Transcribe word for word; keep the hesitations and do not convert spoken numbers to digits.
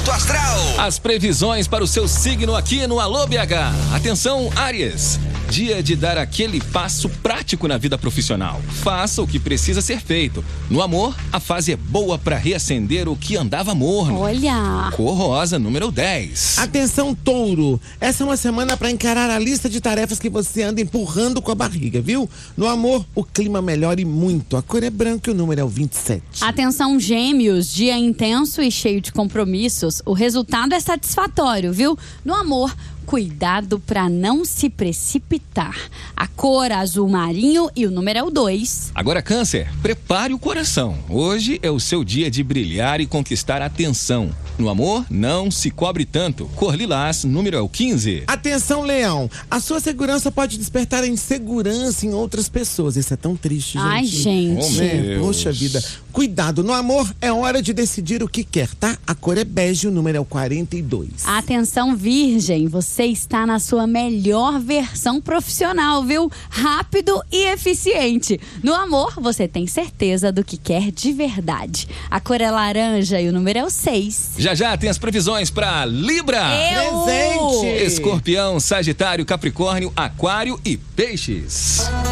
Alto Astral. As previsões para o seu signo aqui no Alô B H. Atenção, Áries. Dia de dar aquele passo prático na vida profissional. Faça o que precisa ser feito. No amor, a fase é boa para reacender o que andava morno. Olha! Cor rosa, número dez. Atenção, Touro. Essa é uma semana para encarar a lista de tarefas que você anda empurrando com a barriga, viu? No amor, o clima melhore muito. A cor é branca e o número é o vinte e sete. Atenção, Gêmeos. Dia intenso e cheio de compromissos. O resultado é satisfatório, viu? No amor, cuidado para não se precipitar. A cor azul marinho e o número é o dois. Agora, Câncer, prepare o coração. Hoje é o seu dia de brilhar e conquistar a atenção. No amor, não se cobre tanto. Cor lilás, número é o quinze. Atenção, Leão. A sua segurança pode despertar a insegurança em outras pessoas. Isso é tão triste, gente. Ai, gente. Oh, Né? Deus. Poxa vida. Cuidado, no amor é hora de decidir o que quer, tá? A cor é bege e o número é o quarenta e dois. Atenção, Virgem, você está na sua melhor versão profissional, viu? Rápido e eficiente. No amor, você tem certeza do que quer de verdade. A cor é laranja e o número é o seis. Já já tem as previsões para Libra. Eu! Presente! Escorpião, Sagitário, Capricórnio, Aquário e Peixes.